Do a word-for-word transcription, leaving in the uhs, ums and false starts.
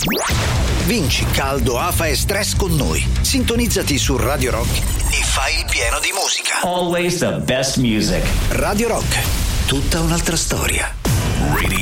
Vinci caldo, afa e stress con noi. Sintonizzati su Radio Rock e fai il pieno di musica. Always the best music. Radio Rock, tutta un'altra storia. Radio